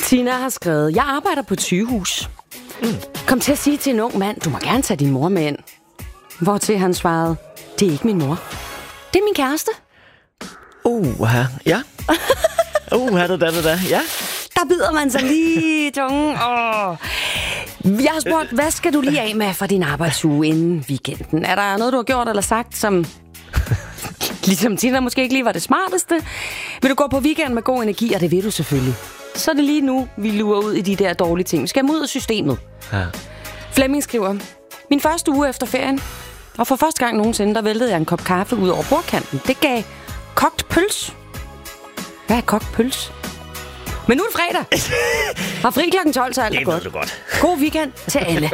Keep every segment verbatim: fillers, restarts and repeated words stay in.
Tina har skrevet, jeg arbejder på et sygehus. Mm. Kom til at sige til en ung mand, du må gerne tage din mor med ind. Hvortil han svarede, det er ikke min mor. Det er min kæreste. Uha, ja. Uha, da, da, da, ja. Der bider man sig lige i tungen. Oh. Jeg har spurgt, hvad skal du lige af med for din arbejdsuge inden weekenden? Er der noget, du har gjort eller sagt, som ligesom Tina måske ikke lige var det smarteste? Vil du gå på weekend med god energi, og det vil du selvfølgelig. Så er det lige nu, vi lurer ud i de der dårlige ting. Vi skal ud af systemet. Ja. Flemming skriver, min første uge efter ferien, og for første gang nogensinde, der væltede jeg en kop kaffe ud over bordkanten. Det gav kogt pøls. Hvad er kogt pøls? Men nu er det fredag. Har fri klokken tolv, så alt er godt. godt. God weekend til alle.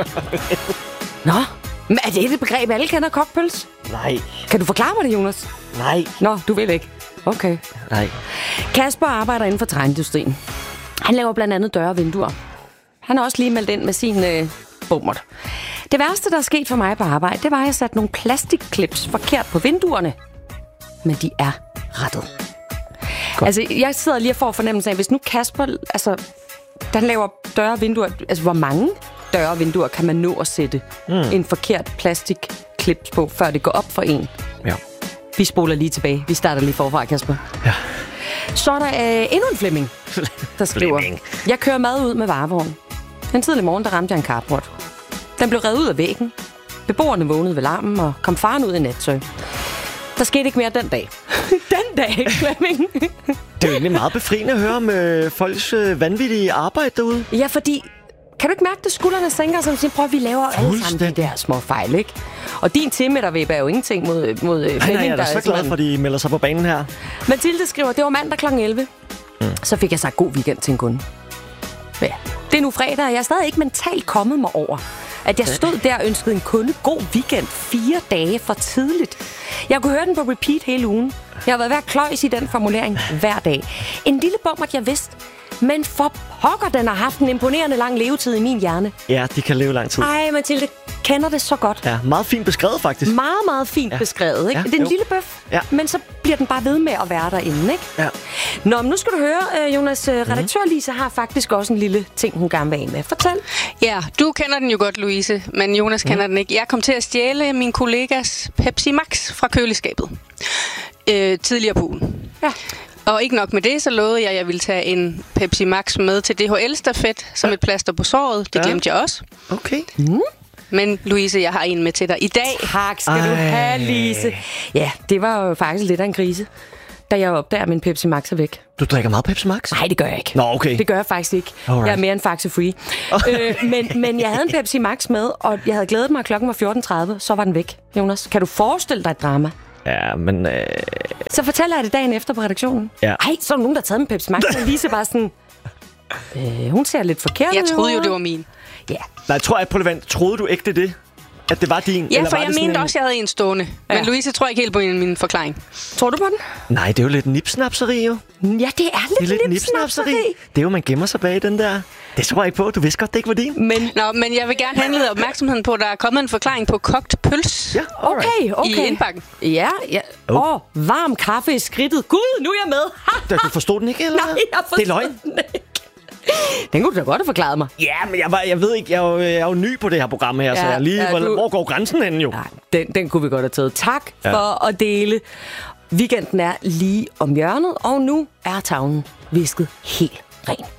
Nå, men er det et begreb, alle kender, kogt pøls? Nej. Kan du forklare mig det, Jonas? Nej. Nå, du vil ikke. Okay. Nej. Kasper arbejder inden for træindustrien. Han laver blandt andet døre og vinduer. Han har også lige meldt ind med sin øh, bommert. Det værste, der er sket for mig på arbejde, det var, at jeg satte nogle plastikklips forkert på vinduerne. Men de er rettet. Godt. Altså, jeg sidder lige og får fornemmelsen af, hvis nu Kasper, altså, den laver døre og vinduer, altså, hvor mange døre og vinduer kan man nå at sætte mm. en forkert plastikklips på, før det går op for en? Ja. Vi spoler lige tilbage. Vi starter lige forfra, Kasper. Ja. Så er der øh, endnu en Flemming, der skriver, Flemming. Jeg kører mad ud med varevogn. En tidlig morgen, der ramte jeg en carport. Den blev revet ud af væggen. Beboerne vågnede ved larmen og kom faren ud i nattøj. Der skete ikke mere den dag. Den dag, Flemming. Det er jo egentlig meget befriende at høre om øh, folks øh, vanvittige arbejde derude. Ja, fordi... Kan du ikke mærke, at skuldrene sænker, som siger, prøv at vi laver alle sammen de der små fejl, ikke? Og din timetervæb er jo ingenting mod, mod Flemming. Nej, nej, jeg er så glad for, at de melder sig på banen her. Mathilde skriver, det var mandag klokken elleve. Mm. Så fik jeg sagt god weekend til en kunde. Ja, det er nu fredag, og jeg er stadig ikke mentalt kommet mig over, at jeg stod der og ønskede en kunde god weekend fire dage for tidligt. Jeg kunne høre den på repeat hele ugen. Jeg har været ved at kløjs i den formulering hver dag. En lille bommert, jeg vidste. Men for pokker, den har haft en imponerende lang levetid i min hjerne. Ja, de kan leve lang tid. Ej, Mathilde, kender det så godt. Ja, meget fint beskrevet, faktisk. Meget, meget fint ja. beskrevet, ikke? Ja, det er en jo. lille bøf, ja. men så bliver den bare ved med at være derinde, ikke? Ja. Nå, men nu skal du høre, Jonas, redaktør Lise har faktisk også en lille ting, hun gerne vil af med. Fortæl. Ja, du kender den jo godt, Louise, men Jonas kender mm. den ikke. Jeg kom til at stjæle min kollegas Pepsi Max fra køleskabet øh, tidligere på ugen. Ja. Og ikke nok med det, så lovede jeg, at jeg ville tage en Pepsi Max med til D H L-stafet som et plaster på såret. Det ja. glemte jeg også. Okay. Mm. Men Louise, jeg har en med til dig i dag. Tak skal Ej. du have, Lise. Ja, det var jo faktisk lidt af en krise, da jeg opdager, at min Pepsi Max er væk. Du drikker meget Pepsi Max? Nej, det gør jeg ikke. Nå, okay. Det gør jeg faktisk ikke. Alright. Jeg er mere en faxe-free. øh, men, men jeg havde en Pepsi Max med, og jeg havde glædet mig, at klokken var fjorten tredive. Så var den væk, Jonas. Kan du forestille dig et drama? Ja, men... Øh... Så fortæller jeg det dagen efter på redaktionen. Ja. Ej, så er der nogen, der har taget en Pepsi Max, og Lise bare sådan... Øh, hun ser lidt forkert ud. Jeg troede jo, det var min. Ja. Nej, tror jeg, prøv at troede du ikke det, det? At det var din? Ja, eller for var jeg mente en... også, jeg havde en stående. Ja. Men Louise tror ikke helt på min, min forklaring. Tror du på den? Nej, det er jo lidt nipsnapseri, jo. Ja, det er lidt, det er lidt nipsnapseri. Det er jo, man gemmer sig bag den der... Det tror jeg ikke på. Du vidste godt, det ikke var din. Men, Nå, men jeg vil gerne henlede opmærksomheden på, at der er kommet en forklaring på kogt pøls. Ja, okay, okay. I indbakken. Ja, ja. Åh, oh. oh, varm kaffe i skridtet. Gud, nu er jeg med. Du forstod den ikke, eller? Nej, jeg forstod det er løgn. Den ikke. Den kunne du da godt have forklaret mig. Ja, men jeg, var, jeg ved ikke, jeg er, jo, jeg er jo ny på det her program her, ja, så jeg lige, ja, hvor, du... hvor går grænsen hen jo? Nej, den, den kunne vi godt have taget. Tak ja. for at dele. Weekenden er lige om hjørnet, og nu er tavlen visket helt ren.